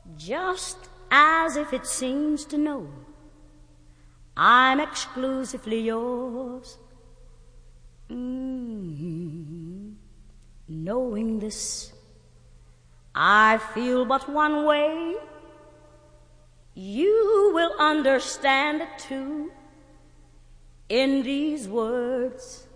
just as if it seems to know I'm exclusively yours. Knowing this, I feel but one way. You will understand it too in these words